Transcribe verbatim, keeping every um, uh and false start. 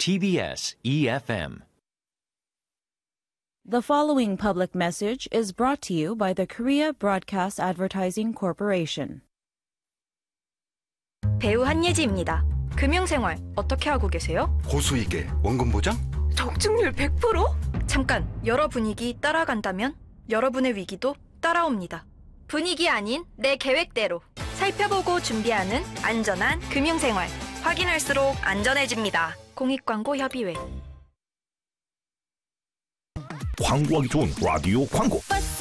티비에스 이에프엠. The following public message is brought to you by the Korea Broadcast Advertising Corporation. 배우 한예지입니다. 금융생활 어떻게 하고 계세요? 고수익에 원금 보장? 적중률 백 퍼센트? 잠깐, 여러 분위기 따라간다면 여러분의 위기도 따라옵니다. 분위기 아닌 내 계획대로 살펴보고 준비하는 안전한 금융생활. 확인할수록 안전해집니다. 공익광고협의회. 광고하기 좋은 라디오 광고.